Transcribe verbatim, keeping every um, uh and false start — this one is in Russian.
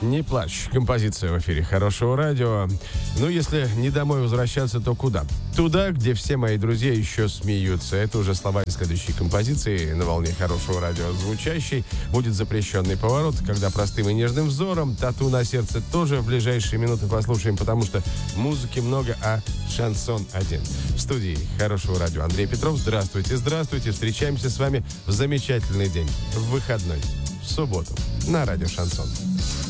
Не плачь. Композиция в эфире Хорошего радио. Ну, если не домой возвращаться, то куда? Туда, где все мои друзья еще смеются. Это уже слова из следующей композиции на волне Хорошего радио звучащей. Будет запрещенный поворот, когда простым и нежным взором тату на сердце тоже в ближайшие минуты послушаем, потому что музыки много, а шансон один. В студии Хорошего радио Андрей Петров. Здравствуйте, здравствуйте. Встречаемся с вами в замечательный день, в выходной, в субботу на радио Шансон.